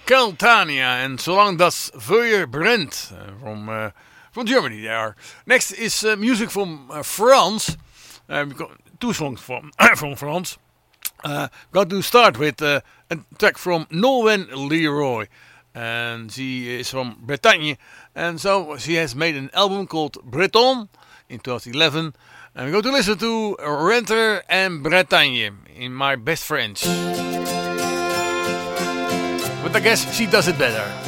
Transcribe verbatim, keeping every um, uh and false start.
Keltania and So Long Das Feuer Brennt uh, from uh, from Germany. They are. Next is uh, music from uh, France. Uh, we got two songs from from France. Uh, got to start with uh, a track from Nolwenn Leroy, and she is from Bretagne, and so she has made an album called Breton in twenty eleven. And we go to listen to Renter and Bretagne in my best French. But I guess she does it better.